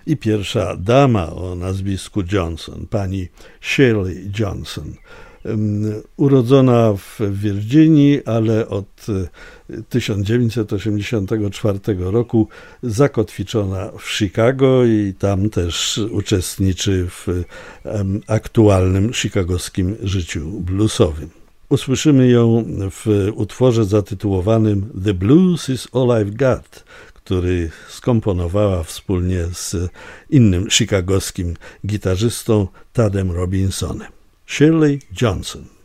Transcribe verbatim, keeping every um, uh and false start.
i pierwsza dama o nazwisku Johnson, pani Shirley Johnson. Urodzona w Virginii, ale od tysiąc dziewięćset osiemdziesiątego czwartego roku zakotwiczona w Chicago i tam też uczestniczy w aktualnym chicagowskim życiu bluesowym. Usłyszymy ją w utworze zatytułowanym The Blues is All I've Got, który skomponowała wspólnie z innym chicagowskim gitarzystą Tadem Robinsonem. Shirley Johnson.